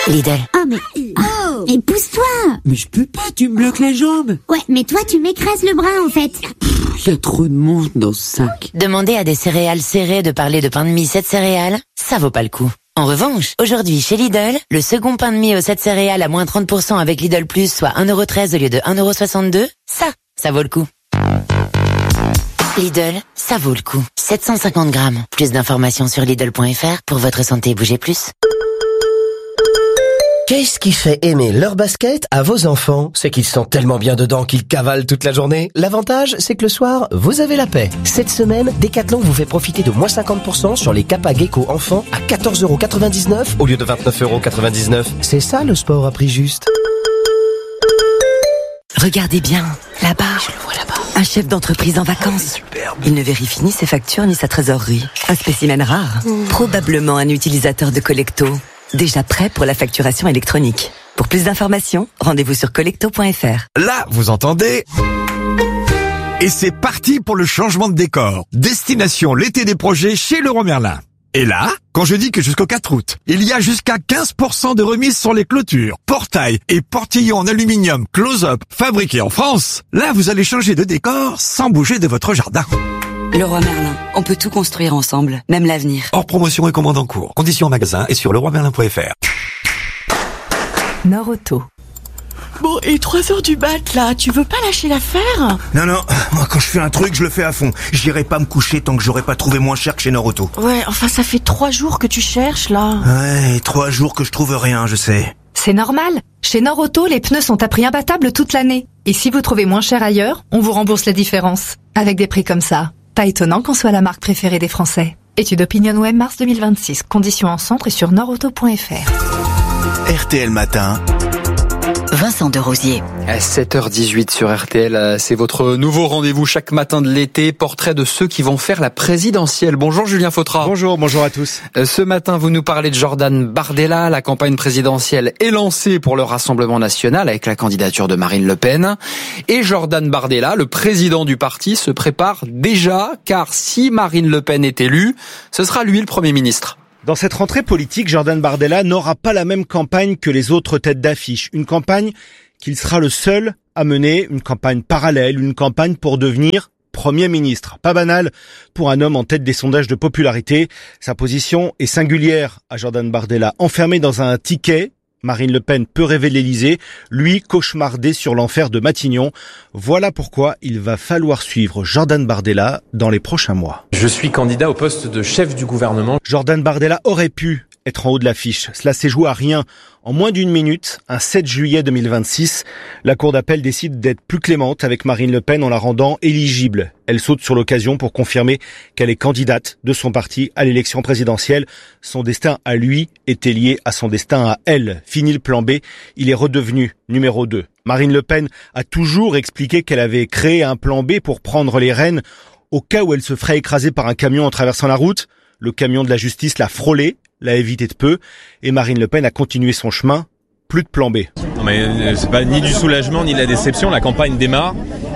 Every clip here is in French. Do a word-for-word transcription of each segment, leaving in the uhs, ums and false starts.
Lidl. Oh mais... Oh mais pousse-toi. Mais je peux pas, tu me bloques les jambes. Ouais, mais toi tu m'écrases le bras en fait. Il y a trop de monde dans ce sac. Demandez à des céréales serrées de parler de pain de mie sept céréales, ça vaut pas le coup. En revanche, aujourd'hui chez Lidl, le second pain de mie aux sept céréales à moins trente pour cent avec Lidl Plus, soit un euro treize au lieu de un euro soixante-deux, ça, ça vaut le coup. Lidl, ça vaut le coup. sept cent cinquante grammes. Plus d'informations sur Lidl point F R pour votre santé, bougez plus. Qu'est-ce qui fait aimer leur basket à vos enfants? C'est qu'ils sont tellement bien dedans qu'ils cavalent toute la journée. L'avantage, c'est que le soir, vous avez la paix. Cette semaine, Decathlon vous fait profiter de moins cinquante pour cent sur les Kappa Gecko enfants à quatorze euros quatre-vingt-dix-neuf au lieu de vingt-neuf euros quatre-vingt-dix-neuf. C'est ça le sport à prix juste. Regardez bien, là-bas, je le vois là-bas. Un chef d'entreprise en vacances. Superbe. Il ne vérifie ni ses factures ni sa trésorerie. Un spécimen rare. Mmh. Probablement un utilisateur de Collecto. Déjà prêt pour la facturation électronique. Pour plus d'informations, rendez-vous sur collecto point F R. Là, vous entendez ? Et c'est parti pour le changement de décor. Destination l'été des projets chez Leroy Merlin. Et là, quand je dis que jusqu'au quatre août, il y a jusqu'à quinze pour cent de remise sur les clôtures, portails et portillons en aluminium close-up fabriqués en France, là vous allez changer de décor sans bouger de votre jardin. Leroy Merlin, on peut tout construire ensemble, même l'avenir. Hors promotion et commande en cours. Conditions en magasin et sur leroy merlin point F R. Nord Auto. Bon, et trois heures du mat, là, tu veux pas lâcher l'affaire? Non, non, moi quand je fais un truc, je le fais à fond. J'irai pas me coucher tant que j'aurai pas trouvé moins cher que chez Nord Auto. Ouais, enfin ça fait trois jours que tu cherches, là. Ouais, trois jours que je trouve rien, je sais. C'est normal. Chez Nord Auto, les pneus sont à prix imbattable toute l'année. Et si vous trouvez moins cher ailleurs, on vous rembourse la différence. Avec des prix comme ça, pas étonnant qu'on soit la marque préférée des Français. Étude OpinionWay mars deux mille vingt-six. Conditions en centre et sur nord auto point F R. R T L Matin. Vincent de Rosier. À sept heures dix-huit sur R T L, c'est votre nouveau rendez-vous chaque matin de l'été, portrait de ceux qui vont faire la présidentielle. Bonjour Julien Fautra. Bonjour, bonjour à tous. Ce matin, vous nous parlez de Jordan Bardella. La campagne présidentielle est lancée pour le Rassemblement national avec la candidature de Marine Le Pen. Et Jordan Bardella, le président du parti, se prépare déjà, car si Marine Le Pen est élue, ce sera lui le Premier ministre. Dans cette rentrée politique, Jordan Bardella n'aura pas la même campagne que les autres têtes d'affiche. Une campagne qu'il sera le seul à mener, une campagne parallèle, une campagne pour devenir Premier ministre. Pas banal pour un homme en tête des sondages de popularité. Sa position est singulière à Jordan Bardella. Enfermé dans un ticket, Marine Le Pen peut rêver de l'Élysée, lui cauchemardé sur l'enfer de Matignon. Voilà pourquoi il va falloir suivre Jordan Bardella dans les prochains mois. Je suis candidat au poste de chef du gouvernement. Jordan Bardella aurait pu être en haut de l'affiche. Cela s'est joué à rien. En moins d'une minute, un sept juillet deux mille vingt-six, la Cour d'appel décide d'être plus clémente avec Marine Le Pen en la rendant éligible. Elle saute sur l'occasion pour confirmer qu'elle est candidate de son parti à l'élection présidentielle. Son destin à lui était lié à son destin à elle. Fini le plan B, il est redevenu numéro deux. Marine Le Pen a toujours expliqué qu'elle avait créé un plan B pour prendre les rênes au cas où elle se ferait écraser par un camion en traversant la route. Le camion de la justice l'a frôlé, l'a évité de peu, et Marine Le Pen a continué son chemin. Plus de plan B. Non mais c'est pas ni du soulagement ni de la déception, la campagne démarre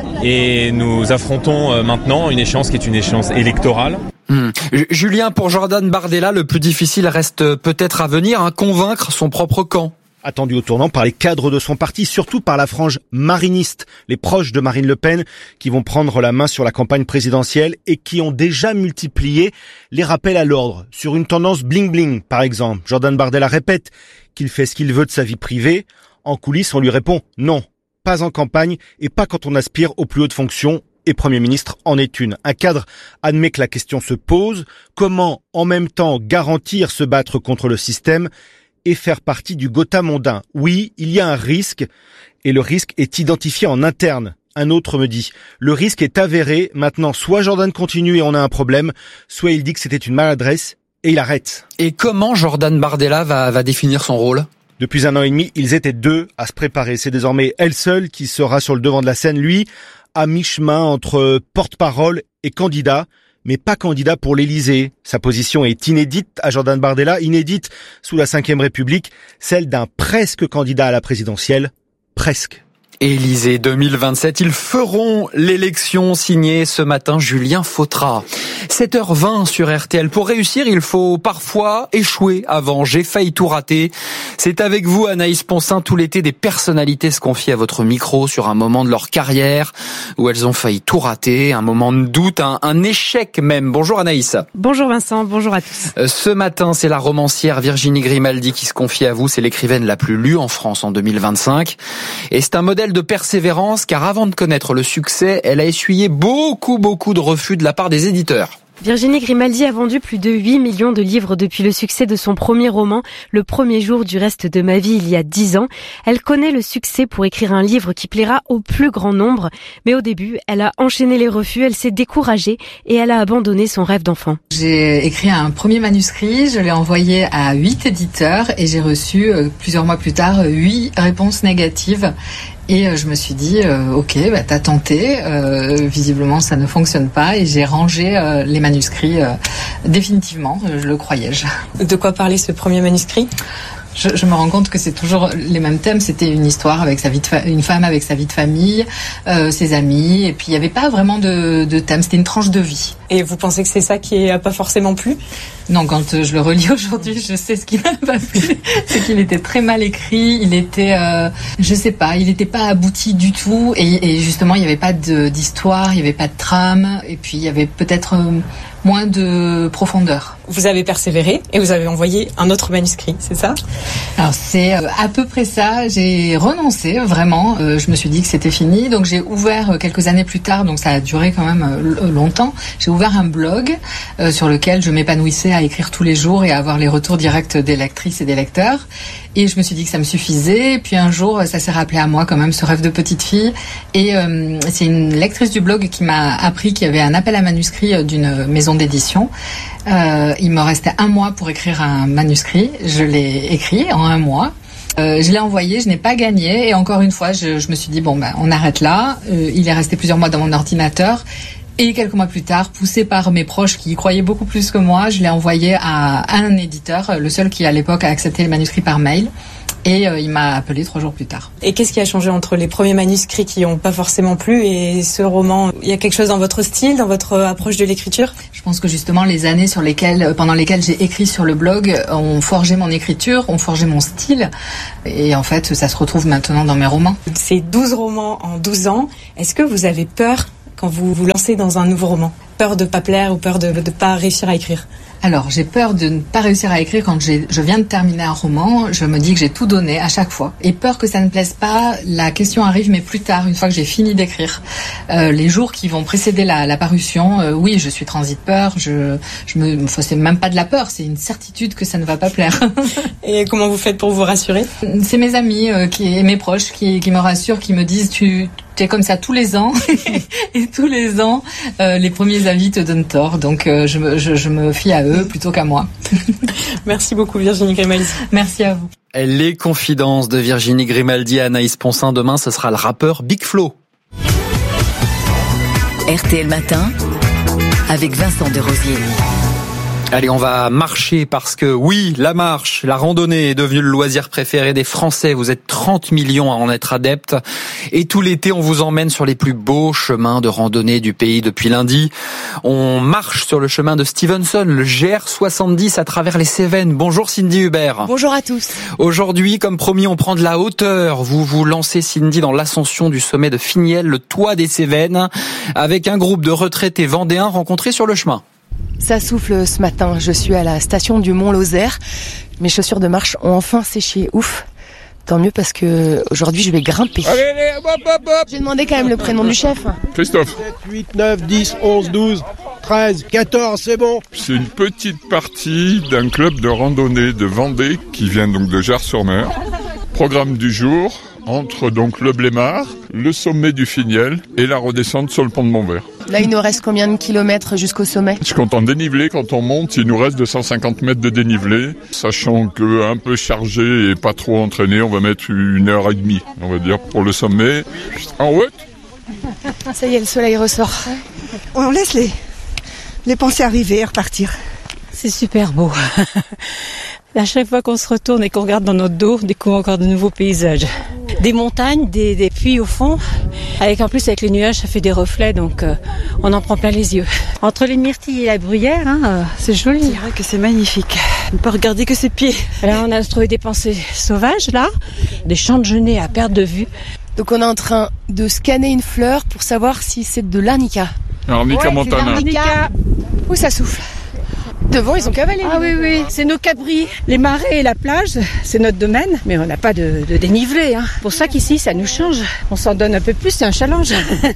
et nous affrontons maintenant une échéance qui est une échéance électorale. Mmh. Julien, pour Jordan Bardella, le plus difficile reste peut-être à venir, hein, convaincre son propre camp. Attendu au tournant par les cadres de son parti, surtout par la frange mariniste, les proches de Marine Le Pen, qui vont prendre la main sur la campagne présidentielle et qui ont déjà multiplié les rappels à l'ordre. Sur une tendance bling-bling, par exemple, Jordan Bardella répète qu'il fait ce qu'il veut de sa vie privée. En coulisses, on lui répond non, pas en campagne et pas quand on aspire aux plus hautes fonctions. Et Premier ministre en est une. Un cadre admet que la question se pose. Comment, en même temps, garantir se battre contre le système et faire partie du Gotha mondain? Oui, il y a un risque, et le risque est identifié en interne. Un autre me dit, le risque est avéré, maintenant soit Jordan continue et on a un problème, soit il dit que c'était une maladresse et il arrête. Et comment Jordan Bardella va, va définir son rôle ? Depuis un an et demi, ils étaient deux à se préparer. C'est désormais elle seule qui sera sur le devant de la scène, lui, à mi-chemin entre porte-parole et candidat. Mais pas candidat pour l'Élysée. Sa position est inédite à Jordan Bardella, inédite sous la cinquième République, celle d'un presque candidat à la présidentielle. Presque. Élysée deux mille vingt-sept, ils feront l'élection, signée ce matin Julien Fautra. sept heures vingt sur R T L. Pour réussir, il faut parfois échouer avant. J'ai failli tout rater. C'est avec vous, Anaïs Poncin, tout l'été, des personnalités se confient à votre micro sur un moment de leur carrière où elles ont failli tout rater, un moment de doute, un, un échec même. Bonjour Anaïs. Bonjour Vincent, bonjour à tous. Ce matin, c'est la romancière Virginie Grimaldi qui se confie à vous. C'est l'écrivaine la plus lue en France en deux mille vingt-cinq. Et c'est un modèle de persévérance, car avant de connaître le succès, elle a essuyé beaucoup, beaucoup de refus de la part des éditeurs. Virginie Grimaldi a vendu plus de huit millions de livres depuis le succès de son premier roman, Le premier jour du reste de ma vie, il y a dix ans. Elle connaît le succès pour écrire un livre qui plaira au plus grand nombre. Mais au début, elle a enchaîné les refus, elle s'est découragée et elle a abandonné son rêve d'enfant. J'ai écrit un premier manuscrit, je l'ai envoyé à huit éditeurs et j'ai reçu euh, plusieurs mois plus tard huit réponses négatives. Et euh, je me suis dit, euh, ok, bah, t'as tenté, euh, visiblement ça ne fonctionne pas, et j'ai rangé euh, les manuscrits euh, définitivement, je le croyais. Je... De quoi parlait ce premier manuscrit ? Je, je me rends compte que c'est toujours les mêmes thèmes. C'était une histoire avec sa vie de fa- une femme avec sa vie de famille, euh, ses amis, et puis il n'y avait pas vraiment de, de thème. C'était une tranche de vie. Et vous pensez que c'est ça qui n'a pas forcément plu ? Non, quand je le relis aujourd'hui, je sais ce qui n'a pas plu. C'est qu'il était très mal écrit. Il était, euh, je sais pas, il n'était pas abouti du tout. Et, et justement, il n'y avait pas de, d'histoire, il n'y avait pas de trame, et puis il y avait peut-être euh, moins de profondeur. Vous avez persévéré et vous avez envoyé un autre manuscrit, c'est ça ? Alors c'est à peu près ça. J'ai renoncé vraiment. Euh, je me suis dit que c'était fini. Donc j'ai ouvert quelques années plus tard. Donc ça a duré quand même longtemps. J'ai ouvert un blog euh, sur lequel je m'épanouissais à écrire tous les jours et à avoir les retours directs des lectrices et des lecteurs. Et je me suis dit que ça me suffisait. Et puis un jour, ça s'est rappelé à moi quand même, ce rêve de petite fille. Et euh, c'est une lectrice du blog qui m'a appris qu'il y avait un appel à manuscrit d'une maison d'édition. Euh, il me restait un mois pour écrire un manuscrit. Je l'ai écrit en un mois. Euh, je l'ai envoyé, je n'ai pas gagné. Et encore une fois, je, je me suis dit, bon, ben, on arrête là. Euh, il est resté plusieurs mois dans mon ordinateur. Et quelques mois plus tard, poussé par mes proches qui y croyaient beaucoup plus que moi, je l'ai envoyé à un éditeur, le seul qui à l'époque a accepté le manuscrit par mail. Et euh, il m'a appelé trois jours plus tard. Et qu'est-ce qui a changé entre les premiers manuscrits qui n'ont pas forcément plu et ce roman ? Il y a quelque chose dans votre style, dans votre approche de l'écriture ? Je pense que justement les années sur lesquelles, pendant lesquelles j'ai écrit sur le blog ont forgé mon écriture, ont forgé mon style. Et en fait, ça se retrouve maintenant dans mes romans. C'est douze romans en douze ans. Est-ce que vous avez peur quand vous vous lancez dans un nouveau roman ? Peur de ne pas plaire ou peur de ne pas réussir à écrire ? Alors, j'ai peur de ne pas réussir à écrire quand j'ai, je viens de terminer un roman. Je me dis que j'ai tout donné à chaque fois. Et peur que ça ne plaise pas, la question arrive, mais plus tard, une fois que j'ai fini d'écrire. Euh, les jours qui vont précéder la, la parution, euh, oui, je suis transi de peur. Je, je me, enfin, c'est même pas de la peur, c'est une certitude que ça ne va pas plaire. Et comment vous faites pour vous rassurer ? C'est mes amis euh, qui, et mes proches qui, qui me rassurent, qui me disent tu tu es comme ça tous les ans et tous les ans euh, les premiers avis te donnent tort, donc euh, je, me, je, je me fie à eux plutôt qu'à moi. Merci beaucoup Virginie Grimaldi. Merci à vous. Les confidences de Virginie Grimaldi à Anaïs Poncin. Demain, ce sera le rappeur Big Flo. R T L Matin avec Vincent Desrosiers. Allez, on va marcher parce que oui, la marche, la randonnée est devenue le loisir préféré des Français. Vous êtes trente millions à en être adeptes. Et tout l'été, on vous emmène sur les plus beaux chemins de randonnée du pays depuis lundi. On marche sur le chemin de Stevenson, le G R soixante-dix à travers les Cévennes. Bonjour Cindy Hubert. Bonjour à tous. Aujourd'hui, comme promis, on prend de la hauteur. Vous vous lancez, Cindy, dans l'ascension du sommet de Finiel, le toit des Cévennes, avec un groupe de retraités vendéens rencontrés sur le chemin. Ça souffle ce matin, je suis à la station du Mont-Lozère. Mes chaussures de marche ont enfin séché, ouf. Tant mieux parce que aujourd'hui je vais grimper. Allez, allez, hop, hop, hop. J'ai demandé quand même le prénom du chef. Christophe. sept, huit, neuf, dix, onze, douze, treize, quatorze, c'est bon. C'est une petite partie d'un club de randonnée de Vendée qui vient donc de Jars-sur-Mer. Programme du jour, entre donc le Blémard, le sommet du Finiel et la redescente sur le pont de Montvert. Là, il nous reste combien de kilomètres jusqu'au sommet ? Je compte en dénivelé, quand on monte, il nous reste deux cent cinquante mètres de dénivelé. Sachant que un peu chargé et pas trop entraîné, on va mettre une heure et demie, on va dire, pour le sommet. En route. Ça y est, le soleil ressort. On laisse les, les pensées arriver et repartir. C'est super beau. À chaque fois qu'on se retourne et qu'on regarde dans notre dos, on découvre encore de nouveaux paysages. des montagnes, des, des puits au fond. Avec en plus avec les nuages, ça fait des reflets, donc euh, on en prend plein les yeux. Entre les myrtilles et la bruyère, hein, euh, c'est joli. C'est vrai que c'est magnifique. On ne peut regarder que ses pieds. Là, on a trouvé des pensées sauvages, là, des champs de genêts à perte de vue. Donc on est en train de scanner une fleur pour savoir si c'est de l'arnica. Arnica ouais, montana. L'arnica. Où ça souffle. Devant, ils ont cavalé. Ah oui, oui, c'est nos cabris. Les marais et la plage, c'est notre domaine, mais on n'a pas de, de dénivelé. Hein. Pour ça qu'ici, ça nous change. On s'en donne un peu plus, c'est un challenge.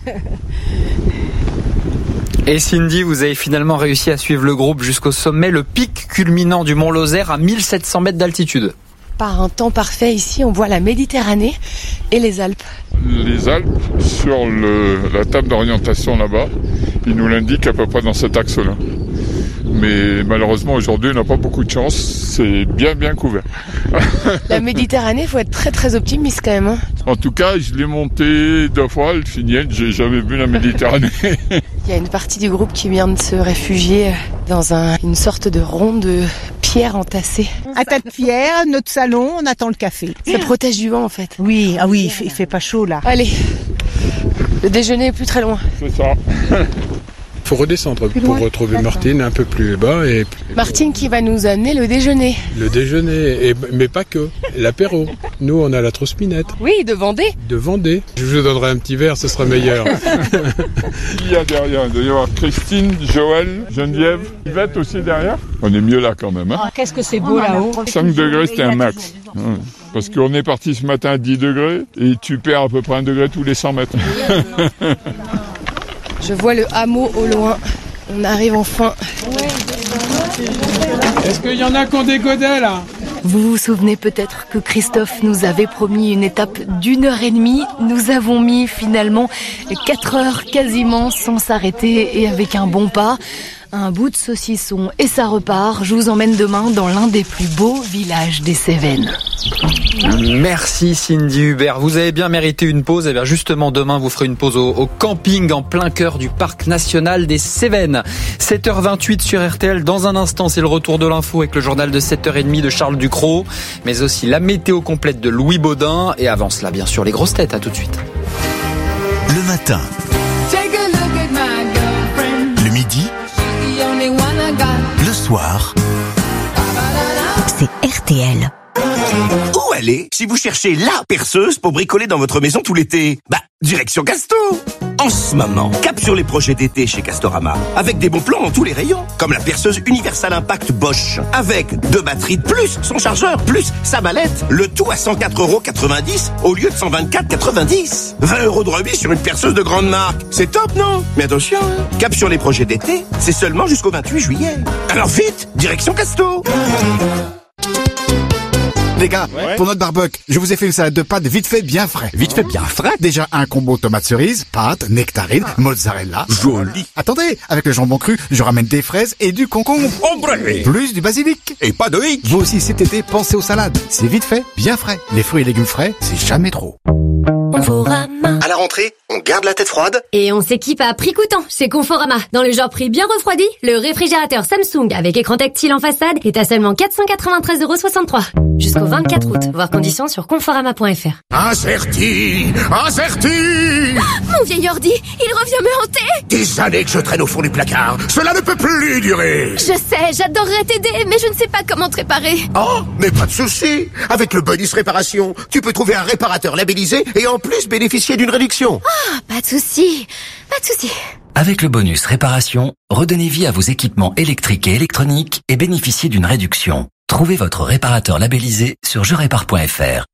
Et Cindy, vous avez finalement réussi à suivre le groupe jusqu'au sommet, le pic culminant du Mont Lozère à mille sept cents mètres d'altitude. Par un temps parfait, ici, on voit la Méditerranée et les Alpes. Les Alpes, sur le, la table d'orientation là-bas, ils nous l'indiquent à peu près dans cet axe-là. Mais malheureusement, aujourd'hui, on n'a pas beaucoup de chance. C'est bien, bien couvert. La Méditerranée, il faut être très, très optimiste quand même. Hein. En tout cas, je l'ai monté deux fois, le Finiel. J'ai jamais vu la Méditerranée. Il y a une partie du groupe qui vient de se réfugier dans un, une sorte de rond de pierre entassée. Un tas de pierres, notre salon, on attend le café. Ça protège du vent en fait. Oui, ah oui, il fait, il fait pas chaud là. Allez, le déjeuner est plus très loin. C'est ça. Il faut redescendre pour retrouver Martine un peu plus bas. Et, Martine qui va nous amener le déjeuner. Le déjeuner, et, mais pas que, l'apéro. Nous, on a la Trospinette. Oui, de Vendée. De Vendée. Je vous donnerai un petit verre, ce sera meilleur. Il y a derrière, il doit y avoir Christine, Joël, Geneviève, Yvette aussi derrière. On est mieux là quand même. Hein. Oh, qu'est-ce que c'est beau là-haut. cinq degrés, c'était un max. Parce qu'on est parti ce matin à dix degrés et tu perds à peu près un degré tous les cent mètres. Je vois le hameau au loin. On arrive enfin. Est-ce qu'il y en a qui ont des godets là ? Vous vous souvenez peut-être que Christophe nous avait promis une étape d'une heure et demie. Nous avons mis finalement quatre heures quasiment sans s'arrêter et avec un bon pas. Un bout de saucisson et ça repart. Je vous emmène demain dans l'un des plus beaux villages des Cévennes. Merci Cindy Hubert. Vous avez bien mérité une pause. Et bien justement, demain, vous ferez une pause au, au camping en plein cœur du parc national des Cévennes. sept heures vingt-huit sur R T L. Dans un instant, c'est le retour de l'info avec le journal de sept heures trente de Charles Ducrot. Mais aussi la météo complète de Louis Baudin. Et avant cela, bien sûr, les grosses têtes. À tout de suite. Le matin. Le midi. Le soir. C'est R T L. Où aller si vous cherchez la perceuse pour bricoler dans votre maison tout l'été? Bah, direction Casto. En ce moment, cap sur les projets d'été chez Castorama, avec des bons plans dans tous les rayons, comme la perceuse Universal Impact Bosch, avec deux batteries de plus, son chargeur, plus sa mallette, le tout à cent quatre euros quatre-vingt-dix au lieu de cent vingt-quatre euros quatre-vingt-dix. vingt euros de remise sur une perceuse de grande marque. C'est top, non? Mais attention, cap sur les projets d'été, c'est seulement jusqu'au vingt-huit juillet. Alors vite, direction Casto. Les gars, ouais. Pour notre barbecue, je vous ai fait une salade de pâtes vite fait bien frais. Vite fait bien frais? Déjà un combo tomate cerise, pâtes, nectarine, mozzarella. Joli. Attendez, avec le jambon cru, je ramène des fraises et du concombre. Ombre. Plus du basilic. Et pas de hic. Vous aussi cet été, pensez aux salades. C'est vite fait, bien frais. Les fruits et légumes frais, c'est jamais trop. Conforama. À la rentrée, on garde la tête froide Et on s'équipe à prix coûtant chez Conforama. Dans le genre prix bien refroidi, le réfrigérateur Samsung avec écran tactile en façade est à seulement quatre cent quatre-vingt-treize euros soixante-trois. Jusqu'au vingt-quatre août. Voir conditions sur conforama point f r. Incerti, incerti. Mon vieil ordi, il revient me hanter. Des années que je traîne au fond du placard. Cela ne peut plus durer. Je sais, j'adorerais t'aider, mais je ne sais pas comment te réparer. Oh, mais pas de souci. Avec le bonus réparation, tu peux trouver un réparateur labellisé et en plus bénéficier d'une réduction. Ah, pas de souci, pas de souci. Avec le bonus réparation, redonnez vie à vos équipements électriques et électroniques et bénéficiez d'une réduction. Trouvez votre réparateur labellisé sur je répare point f r.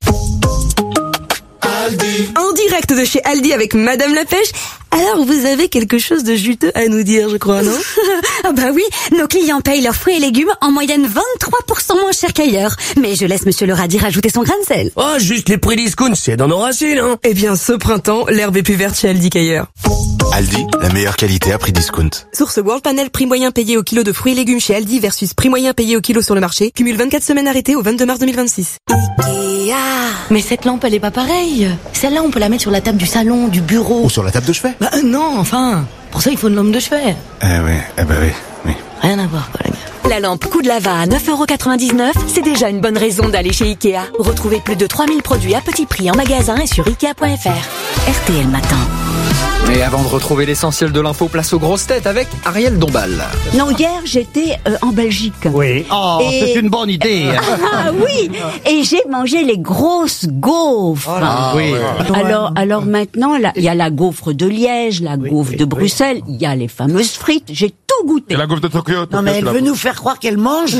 En direct de chez Aldi avec Madame la Pêche. Alors vous avez quelque chose de juteux à nous dire, je crois, non? Ah bah oui, nos clients payent leurs fruits et légumes en moyenne vingt-trois pour cent moins cher qu'ailleurs. Mais je laisse Monsieur le Radis rajouter son grain de sel. Oh, juste les prix discount, c'est dans nos racines, hein. Eh bien, ce printemps, l'herbe est plus verte chez Aldi qu'ailleurs. Aldi, la meilleure qualité à prix discount. Source World Panel, prix moyen payé au kilo de fruits et légumes chez Aldi versus prix moyen payé au kilo sur le marché. Cumule vingt-quatre semaines arrêtées au vingt-deux mars deux mille vingt-six. Ikea. Mais cette lampe, elle est pas pareille. Celle-là, on peut la mettre sur la table du salon, du bureau. Ou sur la table de chevet. Bah euh, non, enfin. Pour ça, il faut une lampe de chevet. Eh oui, eh ben oui, oui. Rien à voir, quoi, la gars. La lampe coup de lava à neuf euros quatre-vingt-dix-neuf, c'est déjà une bonne raison d'aller chez Ikea. Retrouvez plus de trois mille produits à petit prix en magasin et sur ikea point f r. R T L Matin. Et avant de retrouver l'essentiel de l'info, place aux grosses têtes avec Ariel Dombal. Non, hier, j'étais euh, en Belgique. Oui. Oh, et... c'est une bonne idée. Ah oui. Et j'ai mangé les grosses gaufres. Ah, oui. Alors, alors maintenant, il y a la gaufre de Liège, la gaufre oui, de Bruxelles, il oui. y a les fameuses frites. J'ai tout goûté. Et la gaufre de Tokyo. Non, mais elle veut nous faire croire qu'elle mange.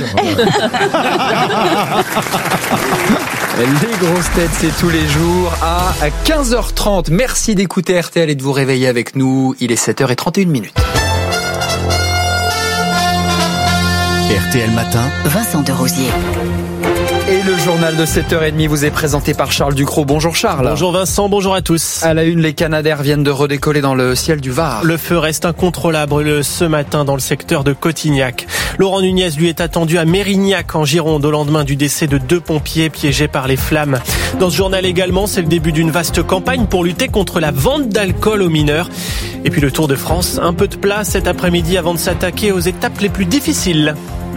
Les grosses têtes, c'est tous les jours à quinze heures trente. Merci d'écouter R T L et de vous réveiller avec nous. Il est sept heures trente et une minutes. R T L Matin, Vincent Derosier. Et le journal de sept heures trente vous est présenté par Charles Ducrot. Bonjour Charles. Bonjour Vincent, bonjour à tous. À la une, les Canadair viennent de redécoller dans le ciel du Var. Le feu reste incontrôlable ce matin dans le secteur de Cotignac. Laurent Nunez, lui, est attendu à Mérignac en Gironde au lendemain du décès de deux pompiers piégés par les flammes. Dans ce journal également, c'est le début d'une vaste campagne pour lutter contre la vente d'alcool aux mineurs. Et puis le Tour de France, un peu de place cet après-midi avant de s'attaquer aux étapes les plus difficiles.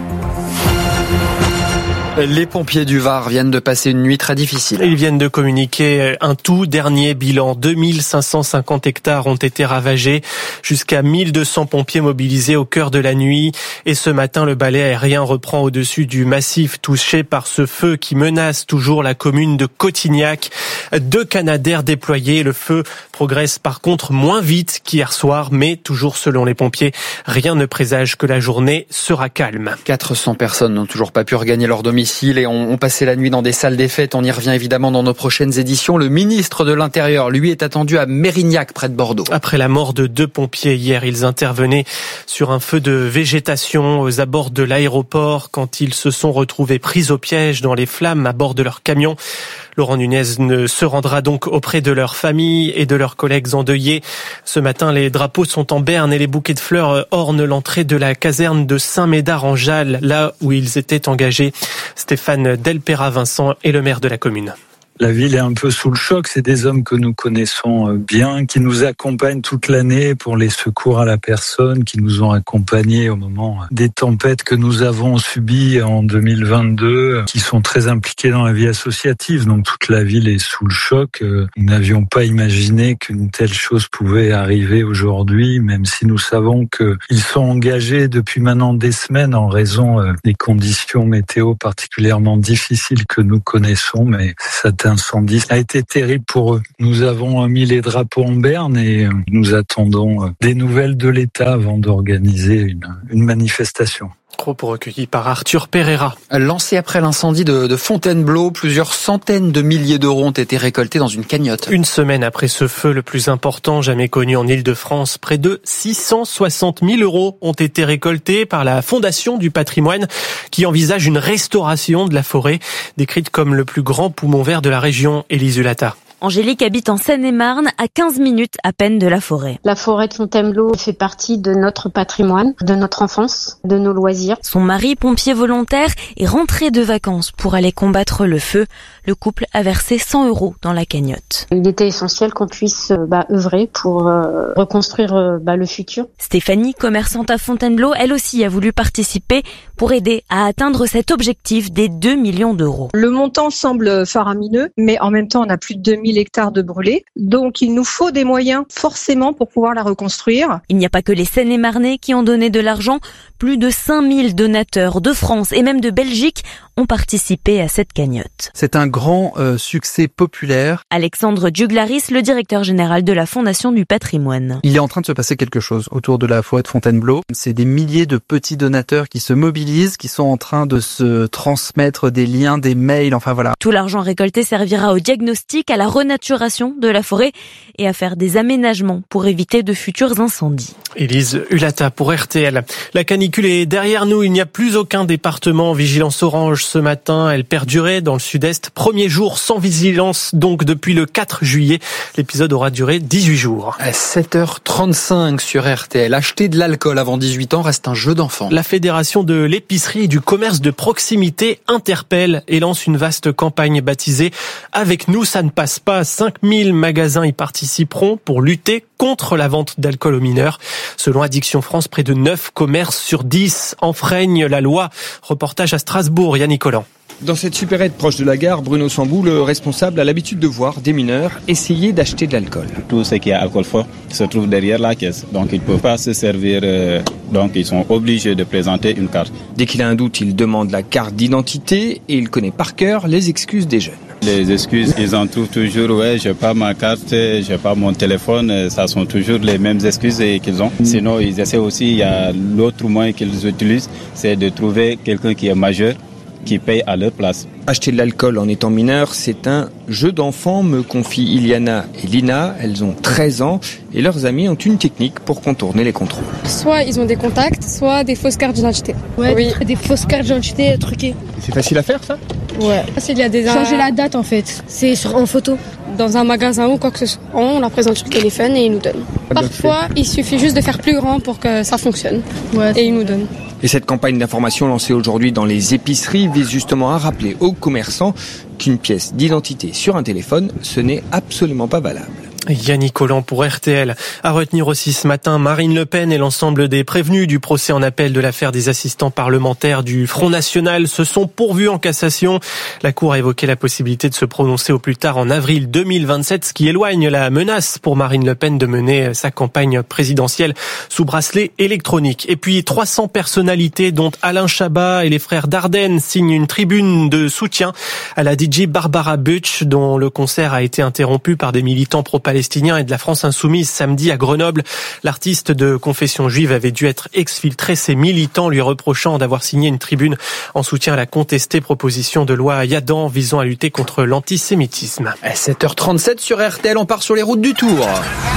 Les pompiers du Var viennent de passer une nuit très difficile. Ils viennent de communiquer un tout dernier bilan. deux mille cinq cent cinquante hectares ont été ravagés, jusqu'à mille deux cents pompiers mobilisés au cœur de la nuit. Et ce matin, le balai aérien reprend au-dessus du massif touché par ce feu qui menace toujours la commune de Cotignac. Deux Canadair déployés. Le feu progresse par contre moins vite qu'hier soir, mais toujours selon les pompiers, rien ne présage que la journée sera calme. quatre cents personnes n'ont toujours pas pu regagner leur domicile et ont, ont passé la nuit dans des salles des fêtes. On y revient évidemment dans nos prochaines éditions. Le ministre de l'Intérieur, lui, est attendu à Mérignac, près de Bordeaux. Après la mort de deux pompiers hier, ils intervenaient sur un feu de végétation aux abords de l'aéroport quand ils se sont retrouvés pris au piège dans les flammes à bord de leur camion. Laurent Nunez ne se rendra donc auprès de leurs familles et de leurs collègues endeuillés. Ce matin, les drapeaux sont en berne et les bouquets de fleurs ornent l'entrée de la caserne de Saint-Médard-en-Jalles, là où ils étaient engagés. Stéphane Delpera-Vincent est le maire de la commune. La ville est un peu sous le choc. C'est des hommes que nous connaissons bien, qui nous accompagnent toute l'année pour les secours à la personne, qui nous ont accompagnés au moment des tempêtes que nous avons subies en deux mille vingt-deux, qui sont très impliqués dans la vie associative. Donc toute la ville est sous le choc. Nous n'avions pas imaginé qu'une telle chose pouvait arriver aujourd'hui, même si nous savons qu'ils sont engagés depuis maintenant des semaines en raison des conditions météo particulièrement difficiles que nous connaissons. Mais ça incendie a été terrible pour eux. Nous avons mis les drapeaux en berne et nous attendons des nouvelles de l'État avant d'organiser une, une manifestation. Propos recueillis par Arthur Pereira. Lancé après l'incendie de, de Fontainebleau, plusieurs centaines de milliers d'euros ont été récoltés dans une cagnotte. Une semaine après ce feu, le plus important jamais connu en Île-de-France, près de six cent soixante mille euros ont été récoltés par la Fondation du patrimoine qui envisage une restauration de la forêt, décrite comme le plus grand poumon vert de la région. Élise Ulata. Angélique habite en Seine-et-Marne, à quinze minutes à peine de la forêt. La forêt de Fontainebleau fait partie de notre patrimoine, de notre enfance, de nos loisirs. Son mari, pompier volontaire, est rentré de vacances pour aller combattre le feu. Le couple a versé cent euros dans la cagnotte. Il était essentiel qu'on puisse bah, œuvrer pour euh, reconstruire euh, bah, le futur. Stéphanie, commerçante à Fontainebleau, elle aussi a voulu participer pour aider à atteindre cet objectif des deux millions d'euros. Le montant semble faramineux, mais en même temps, on a plus de deux mille hectares de brûlés. Donc, il nous faut des moyens forcément pour pouvoir la reconstruire. Il n'y a pas que les Seine-et-Marnais qui ont donné de l'argent. Plus de cinq mille donateurs de France et même de Belgique ont participé à cette cagnotte. C'est un grand euh, succès populaire. Alexandre Duglaris, le directeur général de la Fondation du patrimoine. Il est en train de se passer quelque chose autour de la forêt de Fontainebleau. C'est des milliers de petits donateurs qui se mobilisent, qui sont en train de se transmettre des liens, des mails, enfin voilà. Tout l'argent récolté servira au diagnostic, à la renaturation de la forêt et à faire des aménagements pour éviter de futurs incendies. Élise Ulata pour R T L. La canicule est derrière nous. Il n'y a plus aucun département en vigilance orange ce matin. Elle perdurait dans le sud-est. Premier jour sans vigilance, donc depuis le quatre juillet. L'épisode aura duré dix-huit jours. À sept heures trente-cinq sur R T L. Acheter de l'alcool avant dix-huit ans reste un jeu d'enfant. La Fédération de l'épicerie et du commerce de proximité interpelle et lance une vaste campagne baptisée « Avec nous, ça ne passe pas ». cinq mille magasins y participeront pour lutter contre la vente d'alcool aux mineurs. Selon Addiction France, près de neuf commerces sur dix enfreignent la loi. Reportage à Strasbourg, Yannick Collant. Dans cette supérette proche de la gare, Bruno Sambou, le responsable, a l'habitude de voir des mineurs essayer d'acheter de l'alcool. Tout ce qui est alcool fort se trouve derrière la caisse, donc ils ne peuvent pas se servir, euh, donc ils sont obligés de présenter une carte. Dès qu'il a un doute, il demande la carte d'identité et il connaît par cœur les excuses des jeunes. Les excuses, ils en trouvent toujours, ouais, j'ai pas ma carte, j'ai pas mon téléphone, ça sont toujours les mêmes excuses qu'ils ont. Sinon, ils essaient aussi, il y a l'autre moyen qu'ils utilisent, c'est de trouver quelqu'un qui est majeur, qui paye à leur place. Acheter de l'alcool en étant mineur, c'est un jeu d'enfant, me confient Iliana et Lina. Elles ont treize ans et leurs amis ont une technique pour contourner les contrôles. Soit ils ont des contacts, soit des fausses cartes d'identité. Ouais, oui. Des fausses cartes d'identité truquées. C'est facile à faire, ça ? Ouais. Il y a des Changer la date en fait, c'est sur, en photo. Dans un magasin ou quoi que ce soit, on la présente sur le téléphone et ils nous donnent. Parfois, il suffit juste de faire plus grand pour que ça fonctionne. Ouais, et ils nous donnent. Et cette campagne d'information lancée aujourd'hui dans les épiceries vise justement à rappeler aux commerçants qu'une pièce d'identité sur un téléphone, ce n'est absolument pas valable. Yannick Collant pour R T L. À retenir aussi ce matin, Marine Le Pen et l'ensemble des prévenus du procès en appel de l'affaire des assistants parlementaires du Front National se sont pourvus en cassation. La Cour a évoqué la possibilité de se prononcer au plus tard en avril deux mille vingt-sept, ce qui éloigne la menace pour Marine Le Pen de mener sa campagne présidentielle sous bracelet électronique. Et puis trois cents personnalités, dont Alain Chabat et les frères Dardenne, signent une tribune de soutien à la D J Barbara Butch, dont le concert a été interrompu par des militants pro-palestiniens et de la France insoumise samedi à Grenoble. L'artiste de confession juive avait dû être exfiltré, ses militants lui reprochant d'avoir signé une tribune en soutien à la contestée proposition de loi Yadan visant à lutter contre l'antisémitisme. À sept heures trente-sept sur R T L, on part sur les routes du Tour.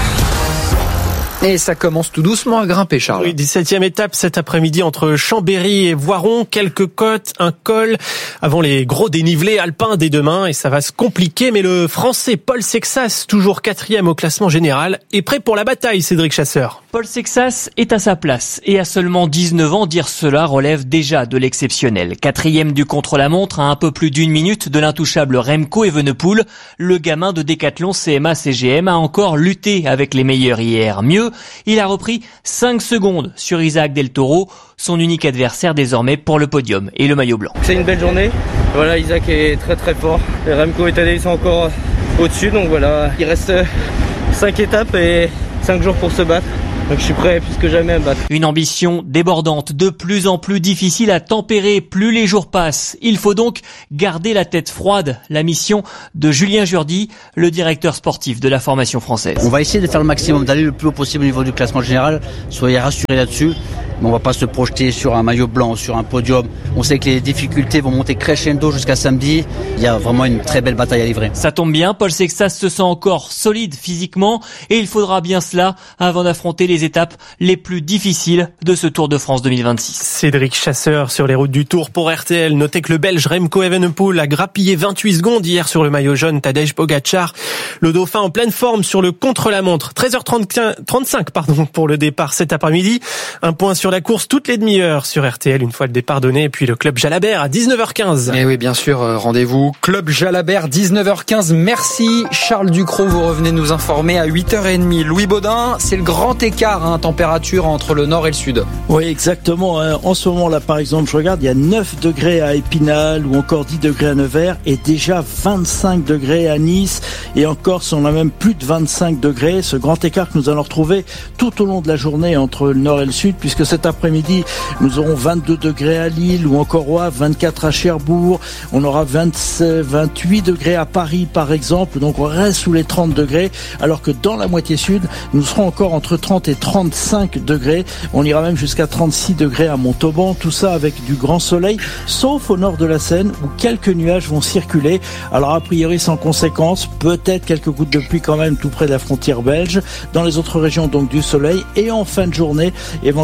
Et ça commence tout doucement à grimper, Charles. Oui, dix-septième étape cet après-midi entre Chambéry et Voiron. Quelques côtes, un col avant les gros dénivelés alpins dès demain. Et ça va se compliquer. Mais le Français Paul Sexas, toujours quatrième au classement général, est prêt pour la bataille, Cédric Chasseur. Paul Sexas est à sa place. Et à seulement dix-neuf ans, dire cela relève déjà de l'exceptionnel. Quatrième du contre-la-montre à un peu plus d'une minute de l'intouchable Remco Evenepoel. Le gamin de Décathlon C M A C G M a encore lutté avec les meilleurs hier. Mieux, il a repris cinq secondes sur Isaac Del Toro, son unique adversaire désormais pour le podium et le maillot blanc. C'est une belle journée. Voilà, Isaac est très très fort. Et Remco et Tadej sont encore au-dessus, donc voilà, il reste cinq étapes et cinq jours pour se battre. Donc je suis prêt plus que jamais à me battre. Une ambition débordante, de plus en plus difficile à tempérer plus les jours passent. Il faut donc garder la tête froide. La mission de Julien Jourdi, le directeur sportif de la formation française. On va essayer de faire le maximum, d'aller le plus haut possible au niveau du classement général. Soyez rassurés là-dessus. Mais on va pas se projeter sur un maillot blanc, sur un podium. On sait que les difficultés vont monter crescendo jusqu'à samedi. Il y a vraiment une très belle bataille à livrer. Ça tombe bien, Paul Sexas se sent encore solide physiquement et il faudra bien cela avant d'affronter les étapes les plus difficiles de ce Tour de France deux mille vingt-six. Cédric Chasseur sur les routes du Tour pour R T L. Notez que le Belge Remco Evenepoel a grappillé vingt-huit secondes hier sur le maillot jaune Tadej Pogacar. Le Dauphin en pleine forme sur le contre-la-montre. treize heures trente-cinq pardon, pour le départ cet après-midi. Un point sur la course toutes les demi-heures sur R T L une fois le départ donné. Et puis le Club Jalabert à dix-neuf heures quinze. Et oui, bien sûr, rendez-vous Club Jalabert, dix-neuf heures quinze. Merci Charles Ducrot, vous revenez nous informer à huit heures trente. Louis Baudin, c'est le grand écart, hein, température entre le nord et le sud. Oui, exactement. Hein. En ce moment là, par exemple, je regarde, il y a neuf degrés à Épinal ou encore dix degrés à Nevers et déjà vingt-cinq degrés à Nice. Et en Corse, on a même plus de vingt-cinq degrés. Ce grand écart que nous allons retrouver tout au long de la journée entre le nord et le sud, puisque cet après-midi, nous aurons vingt-deux degrés à Lille ou encore au Havre, vingt-quatre à Cherbourg. On aura vingt-sept, vingt-huit degrés à Paris, par exemple. Donc, on reste sous les trente degrés, alors que dans la moitié sud, nous serons encore entre trente et trente-cinq degrés. On ira même jusqu'à trente-six degrés à Montauban. Tout ça avec du grand soleil, sauf au nord de la Seine, où quelques nuages vont circuler. Alors, a priori, sans conséquence, peut-être quelques gouttes de pluie quand même tout près de la frontière belge. Dans les autres régions, donc, du soleil. Et en fin de journée, éventuellement,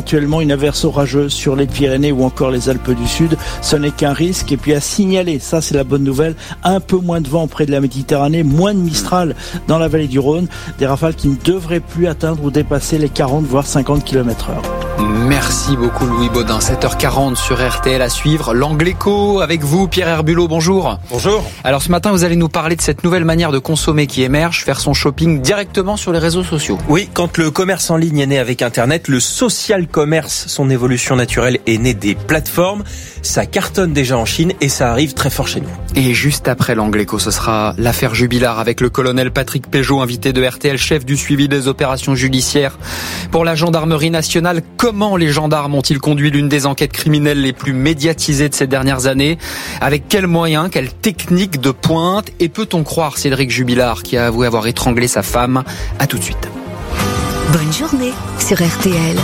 une averse orageuse sur les Pyrénées ou encore les Alpes du Sud, ce n'est qu'un risque. Et puis à signaler, ça c'est la bonne nouvelle, un peu moins de vent près de la Méditerranée, moins de Mistral dans la vallée du Rhône, des rafales qui ne devraient plus atteindre ou dépasser les quarante voire cinquante kilomètres heure. Merci beaucoup Louis Baudin. sept heures quarante sur R T L à suivre. L'Angle Écho avec vous, Pierre Herbulot, bonjour. Bonjour. Alors ce matin, vous allez nous parler de cette nouvelle manière de consommer qui émerge, faire son shopping directement sur les réseaux sociaux. Oui, quand le commerce en ligne est né avec Internet, le social commerce, son évolution naturelle, est né des plateformes. Ça cartonne déjà en Chine et ça arrive très fort chez nous. Et juste après l'Angle Écho, ce sera l'affaire Jubilard avec le colonel Patrick Péjot, invité de R T L, chef du suivi des opérations judiciaires pour la gendarmerie nationale. Comment les gendarmes ont-ils conduit l'une des enquêtes criminelles les plus médiatisées de ces dernières années? Avec quels moyens, quelles techniques de pointe? Et peut-on croire Cédric Jubilard qui a avoué avoir étranglé sa femme? À tout de suite. Bonne journée sur R T L.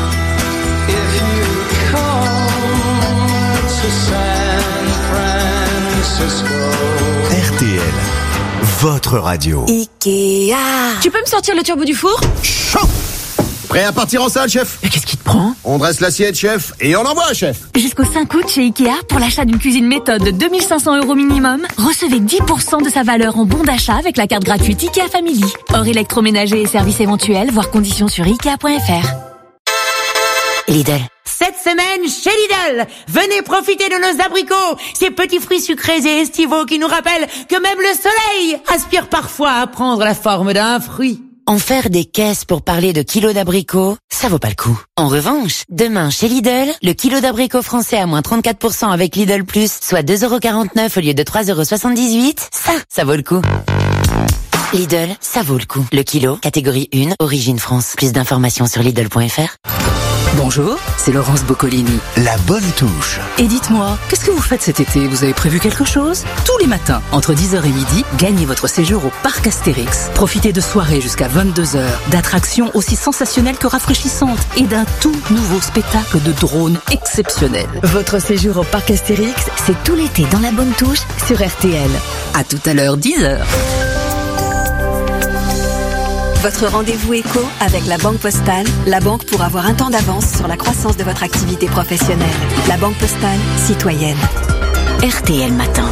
R T L, votre radio. Ikea. Tu peux me sortir le turbo du four? Chaud. Prêt à partir en salle, chef? Mais qu'est-ce qui te prend? On dresse l'assiette, chef, et on envoie, chef. Jusqu'au cinq août chez Ikea, pour l'achat d'une cuisine méthode de deux mille cinq cents euros minimum, recevez dix pour cent de sa valeur en bon d'achat avec la carte gratuite Ikea Family. Hors électroménager et services éventuels, voire conditions sur ikea point f r. Lidl. Cette semaine, chez Lidl, venez profiter de nos abricots, ces petits fruits sucrés et estivaux qui nous rappellent que même le soleil aspire parfois à prendre la forme d'un fruit. En faire des caisses pour parler de kilos d'abricots, ça vaut pas le coup. En revanche, demain chez Lidl, le kilo d'abricots français à moins trente-quatre pour cent avec Lidl Plus, soit deux euros quarante-neuf au lieu de trois euros soixante-dix-huit, ça, ça vaut le coup. Lidl, ça vaut le coup. Le kilo, catégorie un, origine France. Plus d'informations sur Lidl point f r. Bonjour, c'est Laurence Boccolini. La bonne touche. Et dites-moi, qu'est-ce que vous faites cet été? Vous avez prévu quelque chose? Tous les matins, entre dix heures et midi, gagnez votre séjour au Parc Astérix. Profitez de soirées jusqu'à vingt-deux heures, d'attractions aussi sensationnelles que rafraîchissantes et d'un tout nouveau spectacle de drones exceptionnel. Votre séjour au Parc Astérix, c'est tout l'été dans la bonne touche sur R T L. À tout à l'heure, dix heures. Votre rendez-vous éco avec la Banque Postale, la banque pour avoir un temps d'avance sur la croissance de votre activité professionnelle. La Banque Postale, citoyenne. R T L Matin.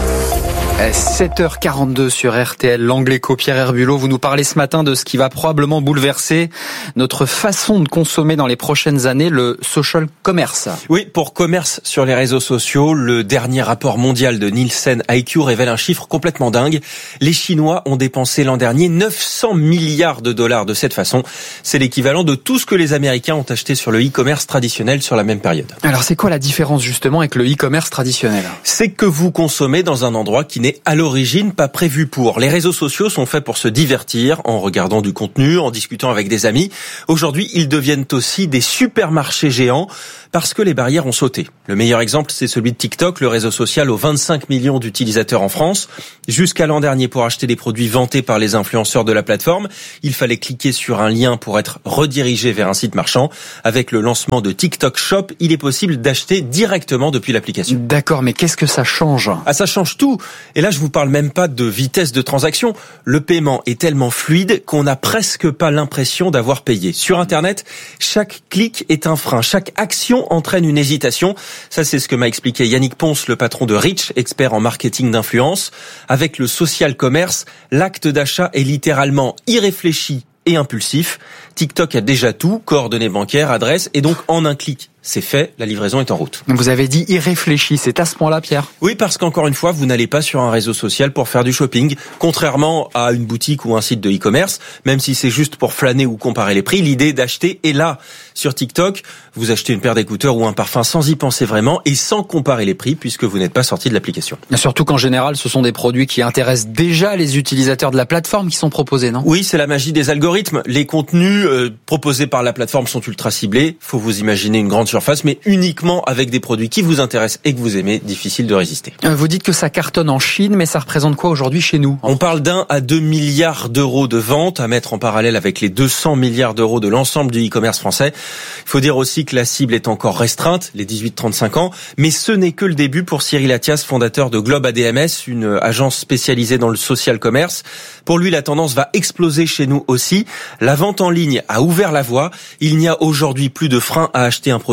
sept heures quarante-deux sur R T L, l'Angle Écho, Pierre Herbulot. Vous nous parlez ce matin de ce qui va probablement bouleverser notre façon de consommer dans les prochaines années, le social commerce. Oui, pour commerce sur les réseaux sociaux, le dernier rapport mondial de Nielsen I Q révèle un chiffre complètement dingue. Les Chinois ont dépensé l'an dernier neuf cents milliards de dollars de cette façon. C'est l'équivalent de tout ce que les Américains ont acheté sur le e-commerce traditionnel sur la même période. Alors c'est quoi la différence justement avec le e-commerce traditionnel? C'est que vous consommez dans un endroit qui n'est à l'origine pas prévu pour. Les réseaux sociaux sont faits pour se divertir en regardant du contenu, en discutant avec des amis. Aujourd'hui, ils deviennent aussi des supermarchés géants parce que les barrières ont sauté. Le meilleur exemple, c'est celui de TikTok, le réseau social aux vingt-cinq millions d'utilisateurs en France. Jusqu'à l'an dernier, pour acheter des produits vantés par les influenceurs de la plateforme, il fallait cliquer sur un lien pour être redirigé vers un site marchand. Avec le lancement de TikTok Shop, il est possible d'acheter directement depuis l'application. D'accord, mais qu'est-ce que ça change? Ah, ça change tout. Et là, je vous parle même pas de vitesse de transaction. Le paiement est tellement fluide qu'on n'a presque pas l'impression d'avoir payé. Sur Internet, chaque clic est un frein. Chaque action entraîne une hésitation. Ça, c'est ce que m'a expliqué Yannick Ponce, le patron de Reach, expert en marketing d'influence. Avec le social commerce, l'acte d'achat est littéralement irréfléchi et impulsif. TikTok a déjà tout, coordonnées bancaires, adresses, et donc en un clic, c'est fait, la livraison est en route. Vous avez dit irréfléchi, c'est à ce point-là, Pierre? Oui, parce qu'encore une fois, vous n'allez pas sur un réseau social pour faire du shopping, contrairement à une boutique ou un site de e-commerce, même si c'est juste pour flâner ou comparer les prix, l'idée d'acheter est là. Sur TikTok, vous achetez une paire d'écouteurs ou un parfum sans y penser vraiment et sans comparer les prix, puisque vous n'êtes pas sorti de l'application. Surtout qu'en général, ce sont des produits qui intéressent déjà les utilisateurs de la plateforme qui sont proposés, non? Oui, c'est la magie des algorithmes. Les contenus euh, proposés par la plateforme sont ultra ciblés. Faut vous imaginer une grande surface, mais uniquement avec des produits qui vous intéressent et que vous aimez, difficile de résister. Vous dites que ça cartonne en Chine, mais ça représente quoi aujourd'hui chez nous? On parle d'un à deux milliards d'euros de ventes, à mettre en parallèle avec les deux cents milliards d'euros de l'ensemble du e-commerce français. Il faut dire aussi que la cible est encore restreinte, les dix-huit trente-cinq ans, mais ce n'est que le début pour Cyril Athias, fondateur de Globe A D M S, une agence spécialisée dans le social commerce. Pour lui, la tendance va exploser chez nous aussi. La vente en ligne a ouvert la voie. Il n'y a aujourd'hui plus de frein à acheter un produit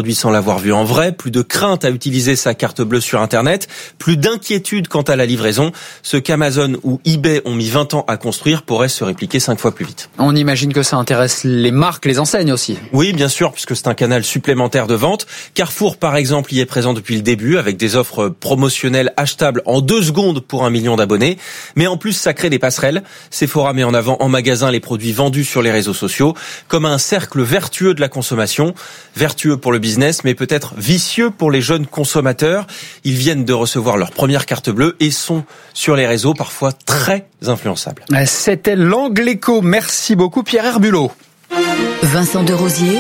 produit sans l'avoir vu en vrai, plus de crainte à utiliser sa carte bleue sur Internet, plus d'inquiétude quant à la livraison. Ce qu'Amazon ou eBay ont mis vingt ans à construire pourrait se répliquer cinq fois plus vite. On imagine que ça intéresse les marques, les enseignes aussi. Oui, bien sûr, puisque c'est un canal supplémentaire de vente. Carrefour, par exemple, y est présent depuis le début avec des offres promotionnelles achetables en deux secondes pour un million d'abonnés. Mais en plus, ça crée des passerelles. Sephora met en avant en magasin les produits vendus sur les réseaux sociaux comme un cercle vertueux de la consommation. Vertueux pour le business, mais peut-être vicieux pour les jeunes consommateurs. Ils viennent de recevoir leur première carte bleue et sont sur les réseaux parfois très influençables. C'était l'Angle Écho. Merci beaucoup Pierre Herbulot. Vincent Derosier,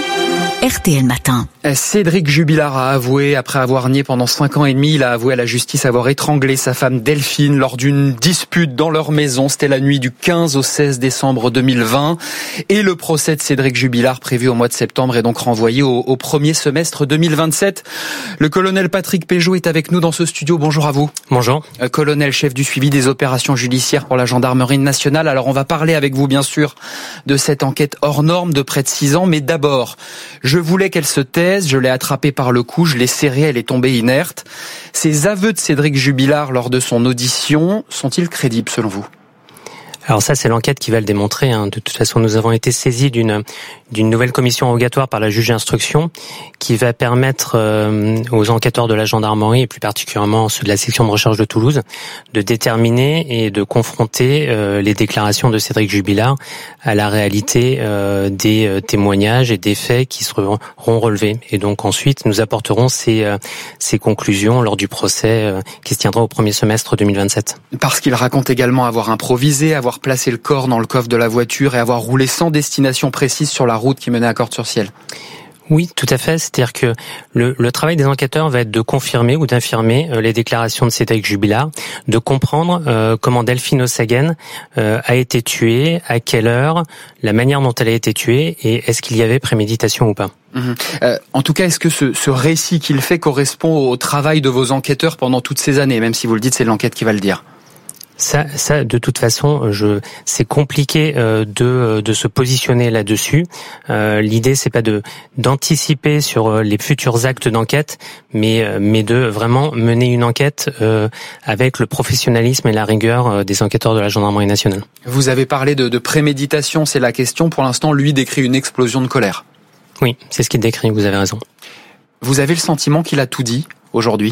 R T L Matin. Cédric Jubilard a avoué, après avoir nié pendant cinq ans et demi, il a avoué à la justice avoir étranglé sa femme Delphine lors d'une dispute dans leur maison. C'était la nuit du quinze au seize décembre deux mille vingt. Et le procès de Cédric Jubilard, prévu au mois de septembre, est donc renvoyé au, au premier semestre deux mille vingt-sept. Le colonel Patrick Péjot est avec nous dans ce studio. Bonjour à vous. Bonjour. Colonel, chef du suivi des opérations judiciaires pour la gendarmerie nationale. Alors on va parler avec vous, bien sûr, de cette enquête hors norme de près de six ans. Mais d'abord, je voulais qu'elle se taise. Je l'ai attrapée par le cou, je l'ai serrée, elle est tombée inerte. Ces aveux de Cédric Jubilard lors de son audition sont-ils crédibles selon vous ? Alors ça, c'est l'enquête qui va le démontrer. Hein. De toute façon, nous avons été saisis d'une d'une nouvelle commission rogatoire par la juge d'instruction qui va permettre euh, aux enquêteurs de la gendarmerie, et plus particulièrement ceux de la section de recherche de Toulouse, de déterminer et de confronter euh, les déclarations de Cédric Jubilard à la réalité euh, des euh, témoignages et des faits qui seront relevés. Et donc ensuite, nous apporterons ces, euh, ces conclusions lors du procès euh, qui se tiendra au premier semestre deux mille vingt-sept. Parce qu'il raconte également avoir improvisé, avoir placé le corps dans le coffre de la voiture et avoir roulé sans destination précise sur la route qui menait à Cordes-sur-Ciel. Oui, tout à fait. C'est-à-dire que le, le travail des enquêteurs va être de confirmer ou d'infirmer euh, les déclarations de Cédric Jubilard, de comprendre euh, comment Delphine Ossagen euh, a été tuée, à quelle heure, la manière dont elle a été tuée et est-ce qu'il y avait préméditation ou pas. Mmh. Euh, en tout cas, est-ce que ce, ce récit qu'il fait correspond au travail de vos enquêteurs pendant toutes ces années, même si vous le dites, c'est l'enquête qui va le dire? Ça, ça, de toute façon, je, c'est compliqué euh, de de se positionner là-dessus. Euh, l'idée, c'est pas de d'anticiper sur les futurs actes d'enquête, mais mais de vraiment mener une enquête euh, avec le professionnalisme et la rigueur euh, des enquêteurs de la gendarmerie nationale. Vous avez parlé de, de préméditation, c'est la question. Pour l'instant, lui décrit une explosion de colère. Oui, c'est ce qu'il décrit. Vous avez raison. Vous avez le sentiment qu'il a tout dit aujourd'hui?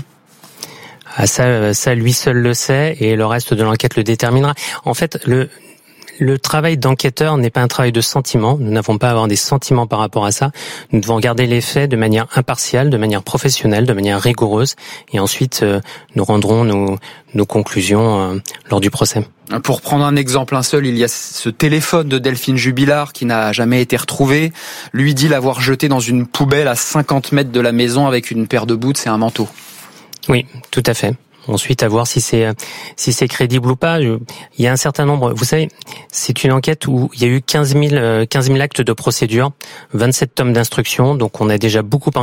Ah, ça, ça, lui seul le sait et le reste de l'enquête le déterminera. En fait, le le travail d'enquêteur n'est pas un travail de sentiment. Nous n'avons pas à avoir des sentiments par rapport à ça. Nous devons regarder les faits de manière impartiale, de manière professionnelle, de manière rigoureuse, et ensuite euh, nous rendrons nos nos conclusions euh, lors du procès. Pour prendre un exemple, un seul, il y a ce téléphone de Delphine Jubilard qui n'a jamais été retrouvé. Lui dit l'avoir jeté dans une poubelle à cinquante mètres de la maison avec une paire de boots et un manteau. Oui, tout à fait. Ensuite, à voir si c'est si c'est crédible ou pas. Il y a un certain nombre. Vous savez, c'est une enquête où il y a eu quinze mille actes de procédure, vingt-sept tomes d'instruction. Donc, on a déjà beaucoup